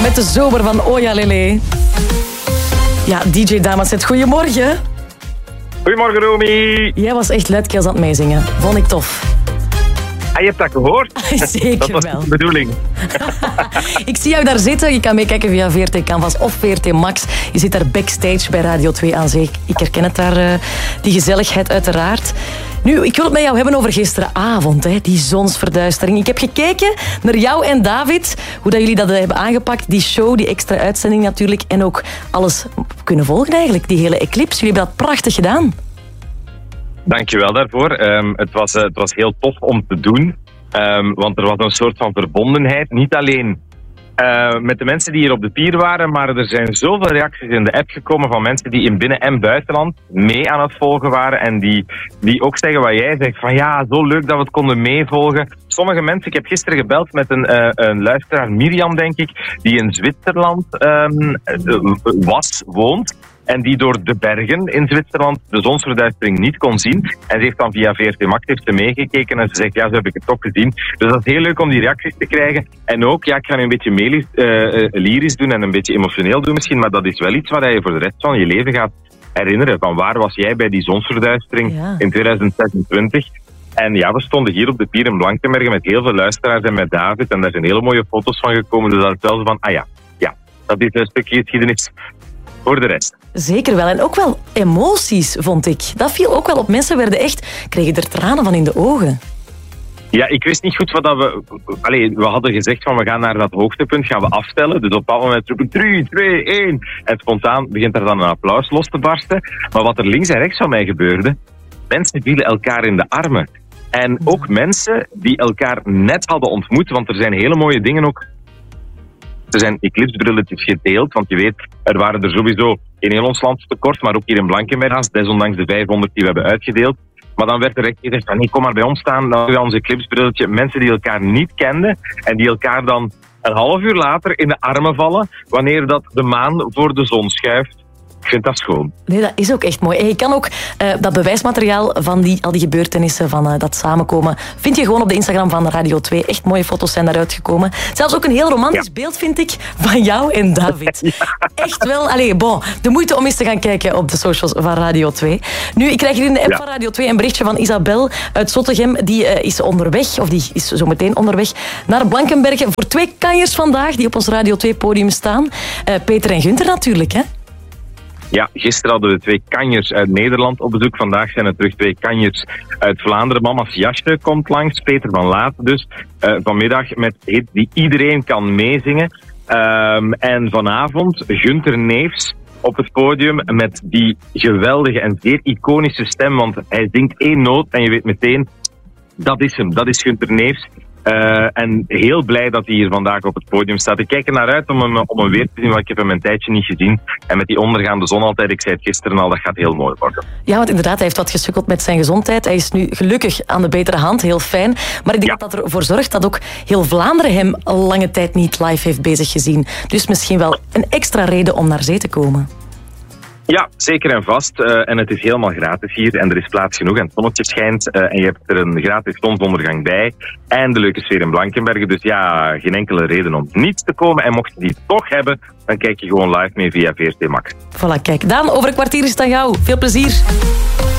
met de zomer van Oja Lele. Ja, DJ Damaset, goedemorgen. Goedemorgen, Romy. Jij was echt luidkeels aan het meezingen. Vond ik tof. Je hebt dat gehoord? Zeker dat was wel. de bedoeling. Ik zie jou daar zitten. Je kan meekijken via VRT Canvas of VRT Max. Je zit daar backstage bij Radio 2 aan zee. Ik herken het daar, die gezelligheid uiteraard. Nu, ik wil het met jou hebben over gisteravond, hè, die zonsverduistering. Ik heb gekeken naar jou en David, hoe dat jullie dat hebben aangepakt. Die show, die extra uitzending natuurlijk. En ook alles kunnen volgen eigenlijk, die hele eclipse. Jullie hebben dat prachtig gedaan. Dankjewel daarvoor. Het was heel tof om te doen. Want er was een soort van verbondenheid. Niet alleen met de mensen die hier op de pier waren, maar er zijn zoveel reacties in de app gekomen van mensen die in binnen- en buitenland mee aan het volgen waren. En die ook zeggen wat jij zegt. Van ja, zo leuk dat we het konden meevolgen. Sommige mensen, ik heb gisteren gebeld met een luisteraar, Mirjam denk ik, die in Zwitserland woont. En die door de bergen in Zwitserland de zonsverduistering niet kon zien. En ze heeft dan via VRT Max meegekeken en ze zegt, ja, zo heb ik het toch gezien. Dus dat is heel leuk om die reacties te krijgen. En ook, ja, ik ga een beetje lyrisch doen en een beetje emotioneel doen misschien, maar dat is wel iets waar je voor de rest van je leven gaat herinneren. Van waar was jij bij die zonsverduistering in 2026? En ja, we stonden hier op de pier in Blankenbergen met heel veel luisteraars en met David. En daar zijn hele mooie foto's van gekomen. Dus dat is wel zo van, dat is een stukje geschiedenis voor de rest. Zeker wel. En ook wel emoties, vond ik. Dat viel ook wel op. Mensen kregen er tranen van in de ogen. Ja, ik wist niet goed wat dat we... we hadden gezegd van we gaan naar dat hoogtepunt, gaan we aftellen. Dus op dat moment roepen 3, 2, 1. En spontaan begint er dan een applaus los te barsten. Maar wat er links en rechts van mij gebeurde, mensen vielen elkaar in de armen. En ook mensen die elkaar net hadden ontmoet, want er zijn hele mooie dingen ook. Er zijn eclipsebrilletjes gedeeld, want je weet, er waren er sowieso in heel ons land tekort, maar ook hier in Blankenberg, desondanks de 500 die we hebben uitgedeeld. Maar dan werd er echt gezegd, van, nee, kom maar bij ons staan, dan ons eclipsebrilletje. Mensen die elkaar niet kenden en die elkaar dan een half uur later in de armen vallen, wanneer dat de maan voor de zon schuift. Ik vind dat schoon. Nee, dat is ook echt mooi. En je kan ook dat bewijsmateriaal van al die gebeurtenissen, van dat samenkomen, vind je gewoon op de Instagram van Radio 2. Echt mooie foto's zijn daaruit gekomen. Zelfs ook een heel romantisch beeld, vind ik, van jou en David. Ja. Echt wel, de moeite om eens te gaan kijken op de socials van Radio 2. Nu, ik krijg hier in de app van Radio 2 een berichtje van Isabel uit Zottegem. Die is onderweg, of die is zo meteen onderweg, naar Blankenbergen voor 2 kanjers vandaag, die op ons Radio 2-podium staan. Peter en Gunther natuurlijk, hè? Ja, gisteren hadden we 2 kanjers uit Nederland op bezoek. Vandaag zijn er terug 2 kanjers uit Vlaanderen. Mama's Jasje komt langs, Peter van Laat dus. Vanmiddag met hit die iedereen kan meezingen. En vanavond Gunther Neefs op het podium met die geweldige en zeer iconische stem. Want hij zingt 1 noot en je weet meteen, dat is hem, dat is Gunther Neefs. En heel blij dat hij hier vandaag op het podium staat. Ik kijk er naar uit om hem weer te zien, want ik heb hem een tijdje niet gezien. En met die ondergaande zon altijd, ik zei het gisteren al, dat gaat heel mooi worden. Ja, want inderdaad, hij heeft wat gesukkeld met zijn gezondheid. Hij is nu gelukkig aan de betere hand, heel fijn. Maar ik denk dat dat ervoor zorgt dat ook heel Vlaanderen hem al lange tijd niet live heeft bezig gezien. Dus misschien wel een extra reden om naar zee te komen. Ja, zeker en vast. En het is helemaal gratis hier. En er is plaats genoeg en het zonnetje schijnt. En je hebt er een gratis zonsondergang bij. En de leuke sfeer in Blankenbergen. Dus ja, geen enkele reden om niet te komen. En mocht je die toch hebben, dan kijk je gewoon live mee via VRT Max. Voilà, kijk. Daan, over een kwartier is het aan jou. Veel plezier.